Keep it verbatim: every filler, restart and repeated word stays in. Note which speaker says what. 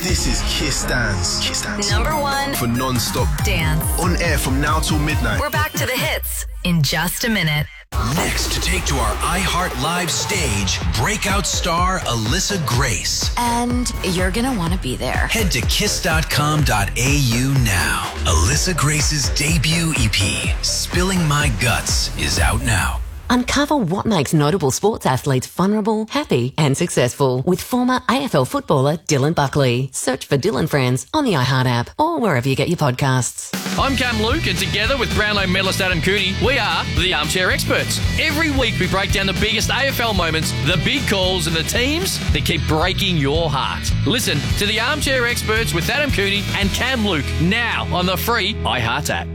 Speaker 1: This is Kiss Dance. Kiss Dance.
Speaker 2: Number one
Speaker 1: for non-stop
Speaker 2: dance.
Speaker 1: On air from now till midnight.
Speaker 2: We're back to the hits in just a minute.
Speaker 3: Next to take to our iHeart Live stage, breakout star Alyssa Grace.
Speaker 4: And you're going to want to be there.
Speaker 3: Head to kiss dot com dot a u now. Alyssa Grace's debut E P, Spilling My Guts, is out now.
Speaker 5: Uncover what makes notable sports athletes vulnerable, happy and successful with former A F L footballer Dylan Buckley. Search for Dylan Friends on the iHeart app or wherever you get your podcasts.
Speaker 6: I'm Cam Luke, and together with Brownlow medalist Adam Cooney, we are the Armchair Experts. Every week we break down the biggest A F L moments, the big calls and the teams that keep breaking your heart. Listen to the Armchair Experts with Adam Cooney and Cam Luke now on the free iHeart app.